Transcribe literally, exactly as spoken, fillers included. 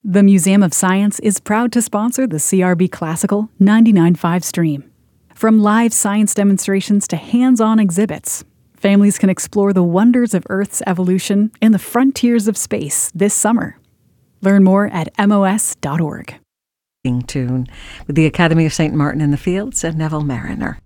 The Museum of Science is proud to sponsor the C R B Classical ninety-nine point five stream. From live science demonstrations to hands-on exhibits, families can explore the wonders of Earth's evolution and the frontiers of space this summer. Learn more at M O S dot org. Tune with the Academy of Saint Martin in the Fields and Neville Mariner.